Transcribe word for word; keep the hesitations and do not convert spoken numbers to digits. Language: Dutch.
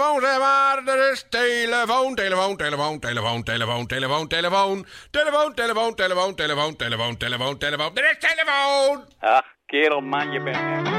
telefoon, zeg maar. Er is telefoon, telefoon, telefoon, telefoon, telefoon, telefoon, telefoon. Telefoon, telefoon, telefoon, telefoon, telefoon, telefoon, telefoon. Er is telefoon! Ach, kerel, man, je bent...